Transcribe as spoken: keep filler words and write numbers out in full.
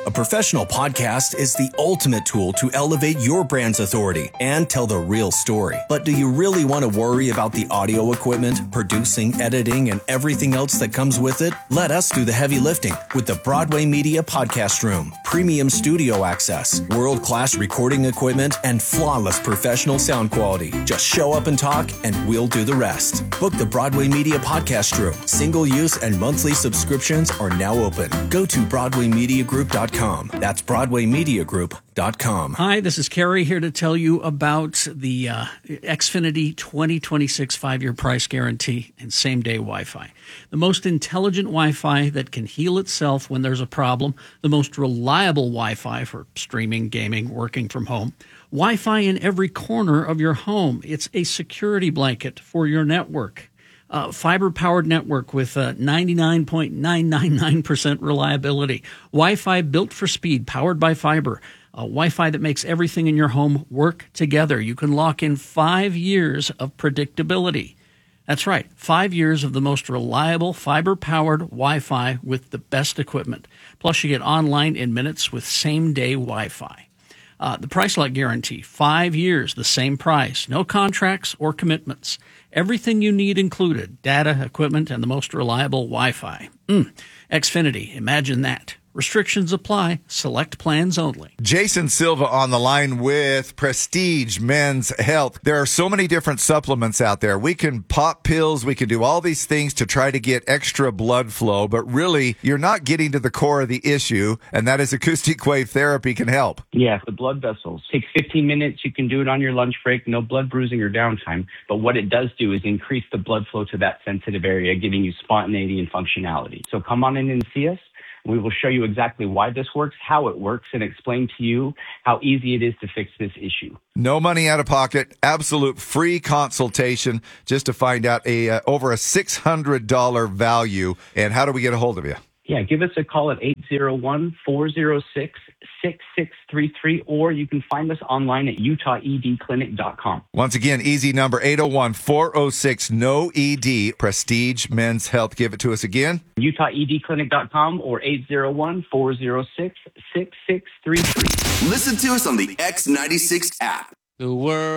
A professional podcast is the ultimate tool to elevate your brand's authority and tell the real story. But do you really want to worry about the audio equipment, producing, editing, and everything else that comes with it? Let us do the heavy lifting with the Broadway Media Podcast Room. Premium studio access, world-class recording equipment, and flawless professional sound quality. Just show up and talk, and we'll do the rest. Book the Broadway Media Podcast Room. Single-use and monthly subscriptions are now open. Go to broadway media group dot com. That's broadway media group dot com. Hi, this is Kerry here to tell you about the uh, Xfinity twenty twenty-six five-year price guarantee and same-day Wi-Fi. The most intelligent Wi-Fi that can heal itself when there's a problem. The most reliable Wi-Fi for streaming, gaming, working from home. Wi-Fi in every corner of your home. It's a security blanket for your network. Uh, fiber-powered network with uh, ninety-nine point nine nine nine percent reliability. Wi-Fi built for speed, powered by fiber. Uh, Wi-Fi that makes everything in your home work together. You can lock in five years of predictability. That's right, five years of the most reliable fiber-powered Wi-Fi with the best equipment. Plus, you get online in minutes with same-day Wi-Fi. Uh, the price lock guarantee, five years, the same price, no contracts or commitments. Everything you need included, data, equipment, and the most reliable Wi-Fi. Mm. Xfinity, imagine that. Restrictions apply. Select plans only. Jason Silva on the line with Prestige Men's Health. There are so many different supplements out there. We can pop pills. We can do all these things to try to get extra blood flow, but really you're not getting to the core of the issue, and that is acoustic wave therapy can help. Yeah, the blood vessels. Takes fifteen minutes. You can do it on your lunch break. No blood bruising or downtime. But what it does do is increase the blood flow to that sensitive area, giving you spontaneity and functionality. So come on in and see us. We will show you exactly why this works, how it works, and explain to you how easy it is to fix this issue. No money out of pocket, absolute free consultation just to find out a uh, over a six hundred dollars value. And how do we get a hold of you? Yeah, give us a call at eight zero one, four zero six, six six three three, or you can find us online at utah e d clinic dot com. Once again, easy number eight oh one, four oh six, N O E D, Prestige Men's Health. Give it to us again. utah e d clinic dot com or eight zero one, four zero six, six six three three. Listen to us on the X ninety-six app. The world.